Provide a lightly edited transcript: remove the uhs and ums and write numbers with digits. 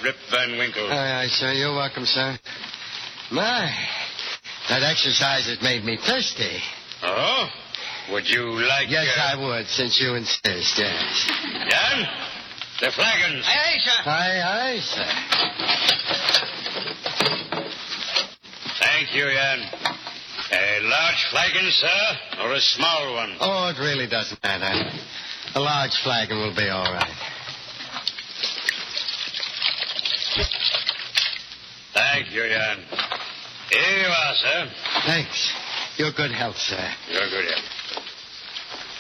Rip Van Winkle. Aye, sir. You're welcome, sir. My, that exercise has made me thirsty. Oh? Would you like... Yes, I would, since you insist, yes. Jan, the flagons. Aye, sir. Aye, sir. Thank you, Jan. A large flagon, sir, or a small one? Oh, it really doesn't matter. A large flagon will be all right. Thank you, Jan. Here you are, sir. Thanks. Your good health, sir. Your good health.